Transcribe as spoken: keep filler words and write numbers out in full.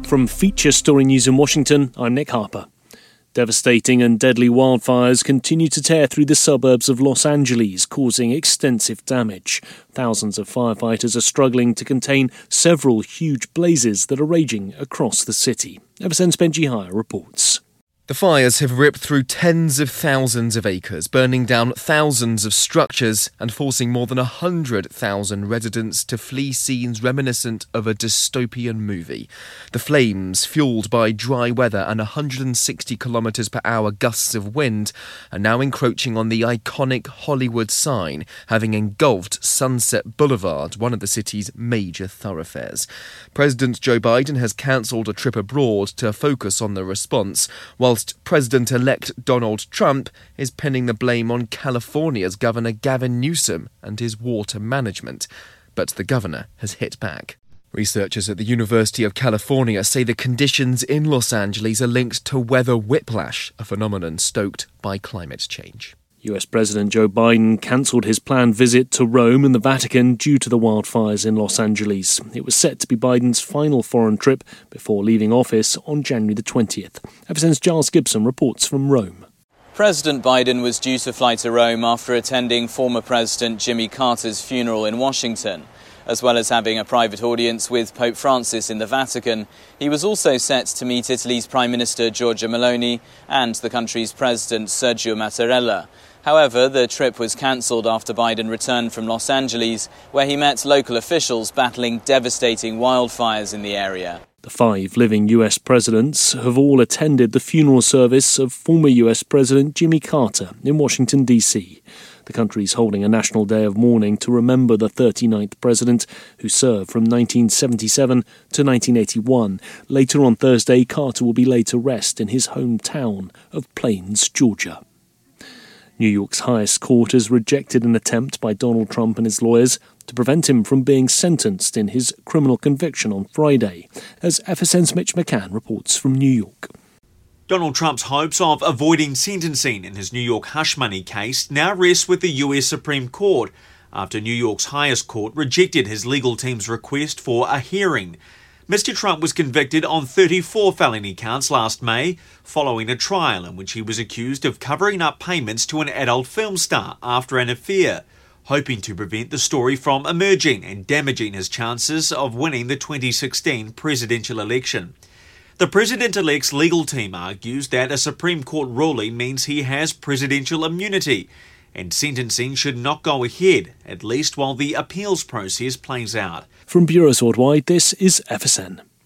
From Feature Story News in Washington, I'm Nick Harper. Devastating and deadly wildfires continue to tear through the suburbs of Los Angeles, causing extensive damage. Thousands of firefighters are struggling to contain several huge blazes that are raging across the city. Ever since Benji Hire reports. The fires have ripped through tens of thousands of acres, burning down thousands of structures and forcing more than one hundred thousand residents to flee scenes reminiscent of a dystopian movie. The flames, fuelled by dry weather and one hundred sixty kilometres per hour gusts of wind, are now encroaching on the iconic Hollywood sign, having engulfed Sunset Boulevard, one of the city's major thoroughfares. President Joe Biden has cancelled a trip abroad to focus on the response, whilst President-elect Donald Trump is pinning the blame on California's Governor Gavin Newsom and his water management. But the governor has hit back. Researchers at the University of California say the conditions in Los Angeles are linked to weather whiplash, a phenomenon stoked by climate change. U S President Joe Biden cancelled his planned visit to Rome and the Vatican due to the wildfires in Los Angeles. It was set to be Biden's final foreign trip before leaving office on January the twentieth. Ever since Giles Gibson reports from Rome. President Biden was due to fly to Rome after attending former President Jimmy Carter's funeral in Washington. As well as having a private audience with Pope Francis in the Vatican, he was also set to meet Italy's Prime Minister Giorgia Meloni and the country's President Sergio Mattarella. However, the trip was cancelled after Biden returned from Los Angeles, where he met local officials battling devastating wildfires in the area. The five living U S presidents have all attended the funeral service of former U S President Jimmy Carter in Washington, D C. The country is holding a national day of mourning to remember the thirty-ninth president, who served from nineteen seventy-seven to nineteen eighty-one. Later on Thursday, Carter will be laid to rest in his hometown of Plains, Georgia. New York's highest court has rejected an attempt by Donald Trump and his lawyers to prevent him from being sentenced in his criminal conviction on Friday, as F S N's Mitch McCann reports from New York. Donald Trump's hopes of avoiding sentencing in his New York hush money case now rest with the U S Supreme Court after New York's highest court rejected his legal team's request for a hearing. Mister Trump was convicted on thirty-four felony counts last May, following a trial in which he was accused of covering up payments to an adult film star after an affair, hoping to prevent the story from emerging and damaging his chances of winning the twenty sixteen presidential election. The president-elect's legal team argues that a Supreme Court ruling means he has presidential immunity, and sentencing should not go ahead, at least while the appeals process plays out. From Bureaus Worldwide, this is F S N.